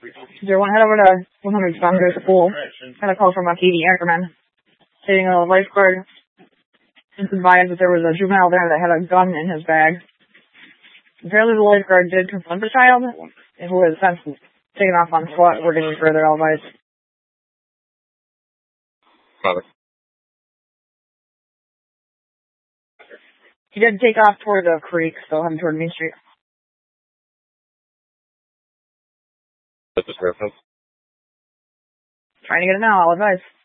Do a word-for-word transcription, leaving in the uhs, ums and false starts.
Zero one, head over to one hundred Saunders School. Had a call from a P D Ackerman stating a lifeguard advised that there was a juvenile there that had a gun in his bag. Apparently the lifeguard did confront the child, who was since taken off on foot. We're getting further advice. Father. He did take off toward the creek, so heading toward Main Street. What's this reference? Trying to get it now, I'll advise.